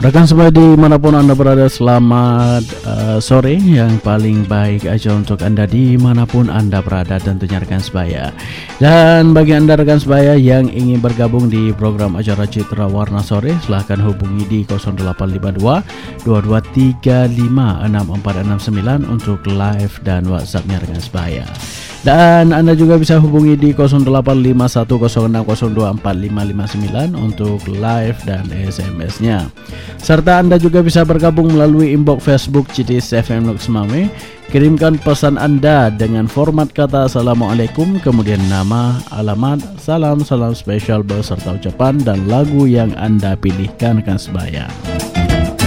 Rekan sebaya dimanapun Anda berada, selamat sore yang paling baik aja untuk Anda dimanapun Anda berada, tentunya rekan sebaya. Dan bagi Anda rekan sebaya yang ingin bergabung di program acara Citra Warna Sore, silahkan hubungi di 0852 2235 6469 untuk live dan WhatsAppnya rekan sebaya. Dan Anda juga bisa hubungi di 085106024559 untuk live dan SMS-nya. Serta Anda juga bisa bergabung melalui inbox Facebook CITIS FM Lok Semame. Kirimkan pesan Anda dengan format kata Assalamualaikum, kemudian nama, alamat, salam spesial beserta ucapan dan lagu yang Anda pilihkan rekan sebaya.